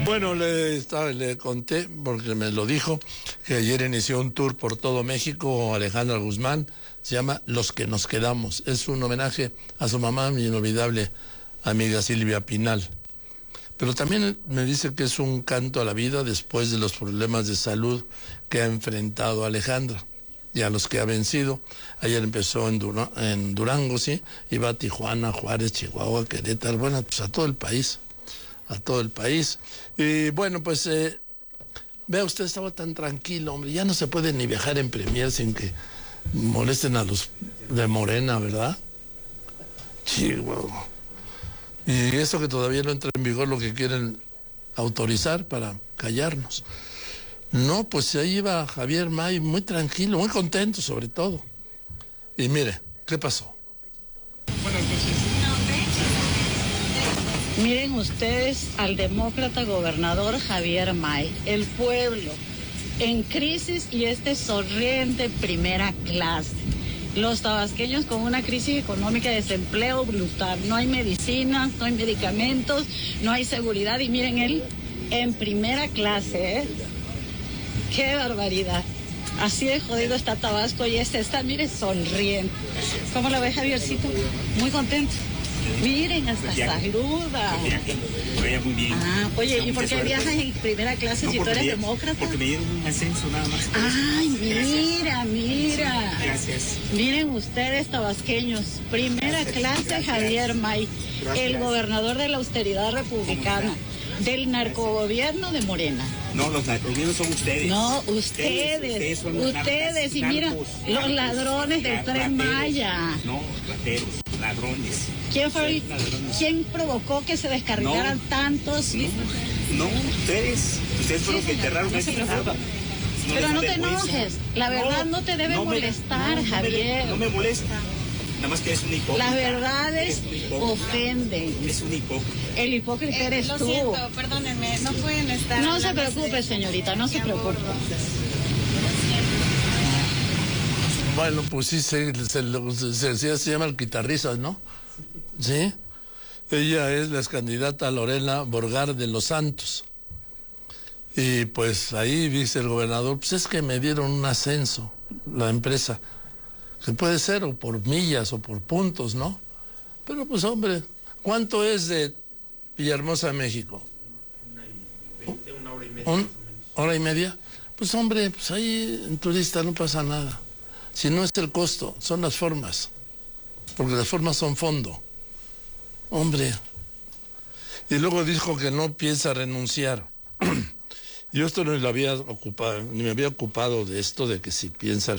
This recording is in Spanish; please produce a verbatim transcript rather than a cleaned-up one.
Bueno, le, estaba, le conté, porque me lo dijo, que ayer inició un tour por todo México, Alejandra Guzmán, se llama Los que nos quedamos. Es un homenaje a su mamá, mi inolvidable amiga Silvia Pinal. Pero también me dice que es un canto a la vida después de los problemas de salud que ha enfrentado Alejandra y a los que ha vencido. Ayer empezó en, Dura, en Durango, sí, iba a Tijuana, Juárez, Chihuahua, Querétaro, bueno, pues a todo el país, a todo el país. Y bueno, pues eh, vea usted, estaba tan tranquilo, hombre, ya no se puede ni viajar en Premier sin que molesten a los de Morena, ¿verdad? Chihuahua. Y eso que todavía no entra en vigor lo que quieren autorizar para callarnos. No, pues ahí iba Javier May muy tranquilo, muy contento sobre todo. Y mire, ¿qué pasó? Buenas noches. Miren ustedes al demócrata gobernador Javier May, el pueblo en crisis y este sonriente primera clase. Los tabasqueños con una crisis económica de desempleo brutal. No hay medicinas, no hay medicamentos, no hay seguridad. Y miren él en primera clase, ¿eh? ¡Qué barbaridad! Así de jodido está Tabasco y este está, mire, sonriendo. ¿Cómo la ve, Javiercito? Muy contento. Miren, hasta pues viaje, saluda. Pues viaje, vaya muy bien. Ah, oye, ¿y por qué viajas en primera clase no, si tú eres me, demócrata? Porque me dieron un ascenso nada más. Ay, mira, Gracias. mira. Sí, gracias. Miren ustedes, tabasqueños, primera Gracias, clase gracias. Javier May, Gracias. el gobernador de la austeridad republicana, del narcogobierno de Morena. No, los narcogobiernos son ustedes. No, ustedes, ustedes, ustedes, son los ustedes, narcas, y mira, narcos, los narcos, ladrones del ra- Tren rateros. Maya. No, rateros, ladrones. ¿Quién fue, Sí, ladrones. quién provocó que se descarrilaran No. tantos? No, no, ustedes, ustedes fueron los que señor, enterraron no a se ese preocupe. agua. Pero les no da te vergüenza. enojes, la verdad no te debe me- molestar, no, no me- Javier. No me molesta, nada más que es un hipócrita. Las verdades Es un hipócrita. ofenden. Es un hipócrita. El hipócrita Eh, eres lo tú. siento, perdónenme, no pueden estar. No se hablando preocupe, de- señorita, no se Mi amor. preocupe. Bueno, pues sí, se, se, se, se, se llama el guitarrista, ¿no? Sí. Ella es la candidata Lorena Borgar de los Santos. Y pues ahí dice el gobernador, pues es que me dieron un ascenso, la empresa. Que puede ser o por millas o por puntos, ¿no? Pero pues hombre, ¿cuánto es de Villahermosa a México? Una y veinte, una hora y media. ¿Un, más o menos. ¿Hora y media? Pues hombre, pues ahí en turista no pasa nada. Si no es el costo, son las formas. Porque las formas son fondo. Hombre. Y luego dijo que no piensa renunciar. Yo esto no lo había ocupado, ni me había ocupado de esto de que si piensa